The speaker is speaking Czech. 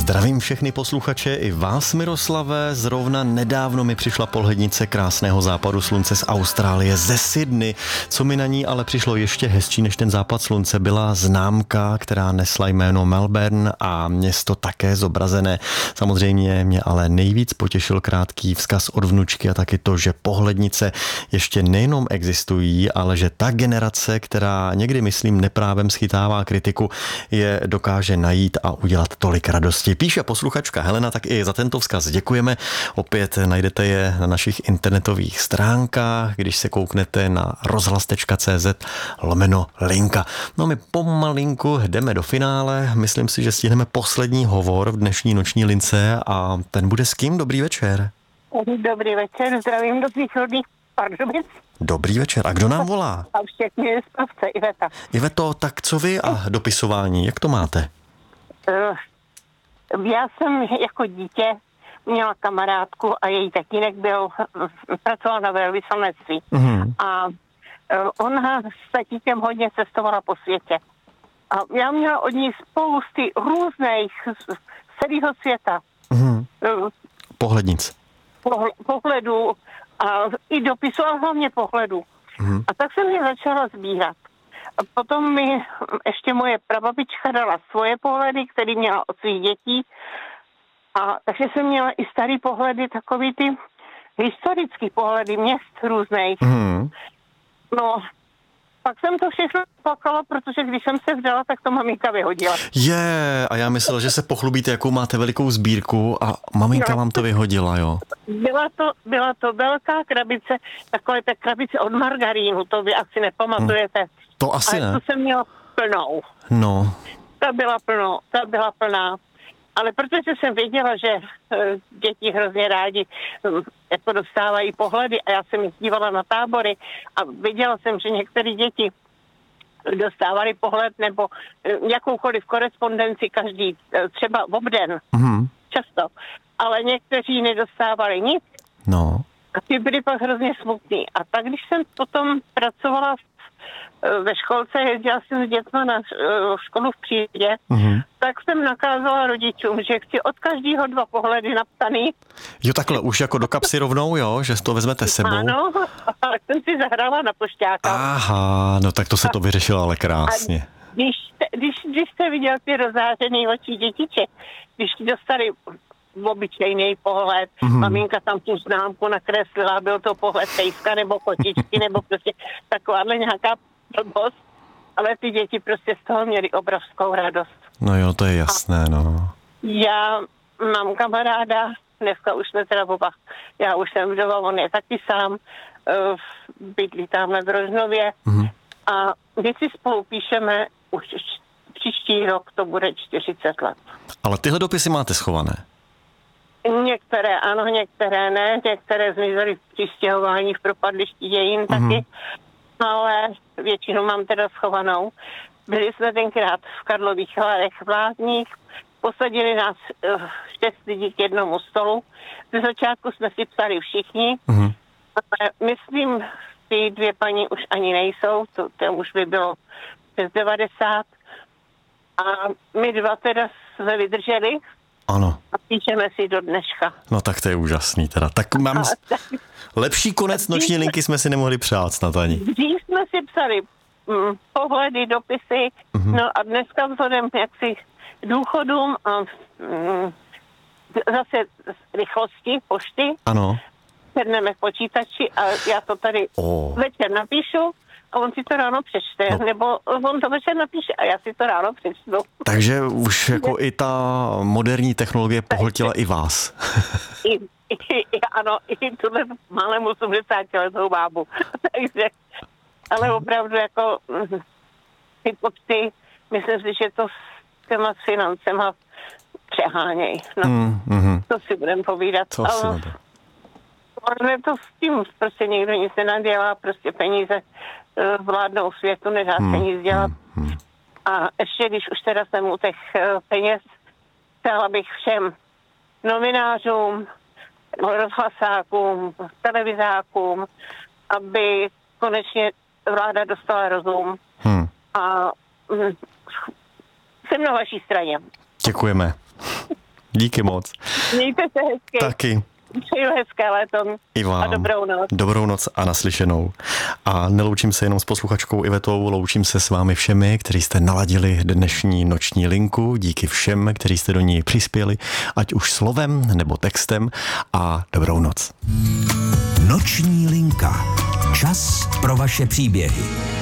Zdravím všechny posluchače i vás, Miroslave. Zrovna nedávno mi přišla pohlednice krásného západu slunce z Austrálie, ze Sydney. Co mi na ní ale přišlo ještě hezčí než ten západ slunce, byla známka, která nesla jméno Melbourne a město také zobrazené. Samozřejmě mě ale nejvíc potěšil krátký vzkaz od vnučky a taky to, že pohlednice ještě nejenom existují, ale že ta generace, která někdy, myslím, neprávem schytává kritiku, je dokáže najít a udělat tolik radosti. Píše posluchačka Helena, tak i za tento vzkaz děkujeme. Opět najdete je na našich internetových stránkách, když se kouknete na rozhlas.cz/linka. No my pomalinku jdeme do finále. Myslím si, že stihneme poslední hovor v dnešní noční lince a ten bude s kým? Dobrý večer. Dobrý večer, zdravím do východních Pardubic. Dobrý večer. A kdo nám volá? A všechny spavce, Iveta. Iveto, tak co vy a dopisování? Jak to máte? Já jsem jako dítě měla kamarádku a její tatínek pracoval na velvyslanectví. Mm-hmm. A ona s tatíkem hodně cestovala po světě. A já měla od ní spousty různých z celého světa. Mm-hmm. Pohlednic. Pohledů a i dopisů, a hlavně pohledů. Mm-hmm. A tak jsem je začala sbírat. A potom mi ještě moje prababička dala svoje pohledy, které měla od svých dětí. A takže jsem měla i starý pohledy, takový ty historický pohledy měst různých. Mm. No, pak jsem to všechno plakala, protože když jsem se vzdala, tak to maminka vyhodila. A já myslel, že se pochlubíte, jakou máte velikou sbírku a maminka vám to vyhodila, jo? Byla to velká krabice, takové ta krabice od margarínu, to vy asi nepamatujete. To asi ne. To jsem měla plnou. No. Ta byla plná. Ale protože jsem věděla, že děti hrozně rádi jako dostávají pohledy a já jsem jich dívala na tábory a viděla jsem, že některé děti dostávali pohled nebo jakoukoliv korespondenci každý, třeba v obden, často, ale někteří nedostávali nic. No. A ty byly pak hrozně smutný. A tak, když jsem potom pracovala ve školce, jezdila jsem s dětma na školu v Přírodě, tak jsem nakázala rodičům, že chci od každého 2 pohledy napsaný. Jo, takhle, už jako do kapsy rovnou, jo, že to vezmete sebou. Ano, ale jsem si zahrála na pošťáka. Aha, no tak to se to vyřešilo ale krásně. Když jste viděl ty rozářený oči dětiček, když dostali obyčejný pohled, maminka tam tu známku nakreslila, byl to pohled pejska nebo kočičky, nebo prostě takováhle nějaká blbost, ale ty děti prostě z toho měly obrovskou radost. No jo, to je jasné, no. Já mám kamaráda, dneska už jsme teda oba, já už jsem vdova, on je taky sám, bydlí tamhle v Rožnově a když si spolu píšeme, už příští rok to bude 40 let. Ale tyhle dopisy máte schované? Některé ano, některé ne, některé zmizely v přistěhování v propadlišti dějin taky, ale většinu mám teda schovanou. Byli jsme tenkrát v Karlových Varech v Lázních, posadili nás 6 lidí k jednomu stolu. Ze začátku jsme si psali všichni, ale myslím, ty 2 paní už ani nejsou, to už by bylo přes 90. A my 2 teda jsme vydrželi. Ano. A píšeme si do dneška. No tak to je úžasný teda. Tak mám lepší konec noční linky jsme si nemohli přát snad ani. Dřív jsme si psali pohledy, dopisy, no a dneska vzhledem jaksi důchodům a zase rychlosti pošty. Ano. Sedneme k počítači a já to tady večer napíšu a on si to ráno přečte, nebo on to večer napíše a já si to ráno přečtu. Takže už jako i ta moderní technologie pohltila i vás. Ano, i tuhle malém 80letou bábu. Takže, ale opravdu jako ty počty, myslím si, že to s těma financema přeháněj. No, to si budeme povídat. Ale to s tím prostě nikdo nic nenadělá, prostě peníze vládnou světu, nedá se nic dělat. A ještě když už teda jsem u těch peněz, chtěla bych všem novinářům, rozhlasákům, televizákům, aby konečně vláda dostala rozum. A jsem na vaší straně. Děkujeme. Díky moc. Mějte se hezky. Taky. Přeju hezké léto. I vám. A dobrou noc. Dobrou noc a naslyšenou. A neloučím se jenom s posluchačkou Ivetou, loučím se s vámi všemi, kteří jste naladili dnešní noční linku. Díky všem, kteří jste do ní přispěli, ať už slovem nebo textem, a dobrou noc. Noční linka. Čas pro vaše příběhy.